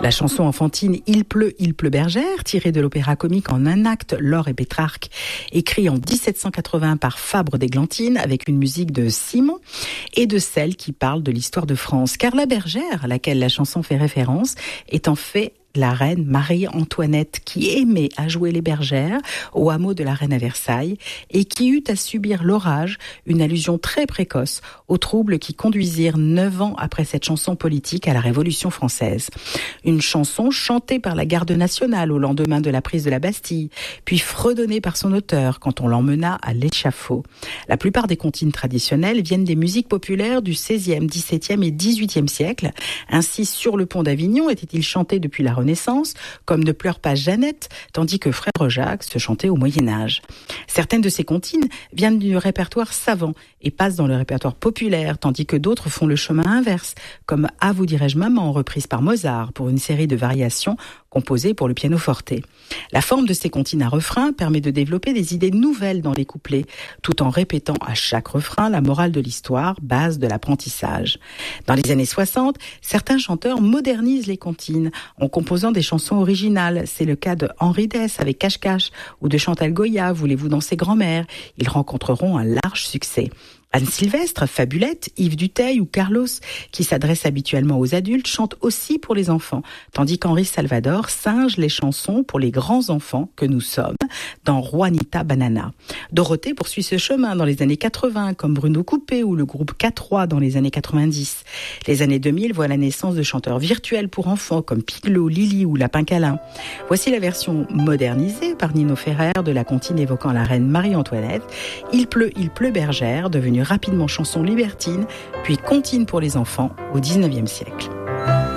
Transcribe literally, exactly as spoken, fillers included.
La chanson enfantine « Il pleut, il pleut bergère », tirée de l'opéra comique en un acte Laure et Pétrarque, écrit en dix-sept cent quatre-vingts par Fabre d'Églantine avec une musique de Simon, et de celle qui parle de l'histoire de France. Car la bergère, à laquelle la chanson fait référence, est en fait la reine Marie-Antoinette qui aimait à jouer les bergères au hameau de la Reine à Versailles et qui eut à subir l'orage, une allusion très précoce aux troubles qui conduisirent neuf ans après cette chanson politique à la Révolution française. Une chanson chantée par la garde nationale au lendemain de la prise de la Bastille, puis fredonnée par son auteur quand on l'emmena à l'échafaud. La plupart des comptines traditionnelles viennent des musiques populaires du seizième, dix-septième et dix-huitième siècle. Ainsi, Sur le pont d'Avignon était-il chanté depuis la Renaissance, comme Ne pleure pas Jeannette, tandis que Frère Jacques se chantait au Moyen-Âge. Certaines de ces comptines viennent du répertoire savant et passent dans le répertoire populaire, tandis que d'autres font le chemin inverse, comme Ah vous dirais-je maman, reprise par Mozart pour une série de variations composées pour le pianoforte. La forme de ces comptines à refrain permet de développer des idées nouvelles dans les couplets, tout en répétant à chaque refrain la morale de l'histoire, base de l'apprentissage. Dans les années soixante, certains chanteurs modernisent les comptines en composant des chansons originales. C'est le cas de Henri Dess avec Cache-Cache ou de Chantal Goya, Voulez-vous danser grand-mère. Ils rencontreront un large succès. Anne Sylvestre, Fabulette, Yves Duteil ou Carlos, qui s'adressent habituellement aux adultes, chantent aussi pour les enfants, tandis qu'Henri Salvador singe les chansons pour les grands enfants que nous sommes dans Juanita Banana. Dorothée poursuit ce chemin dans les années quatre-vingts, comme Bruno Coupé ou le groupe K trois dans les années quatre-vingt-dix. Les années deux mille voient la naissance de chanteurs virtuels pour enfants comme Piglot, Lily ou Lapin Câlin. Voici la version modernisée par Nino Ferrer de la comptine évoquant la reine Marie-Antoinette. Il pleut, il pleut bergère, devenue rapidement chanson libertine, puis comptine pour les enfants au dix-neuvième siècle.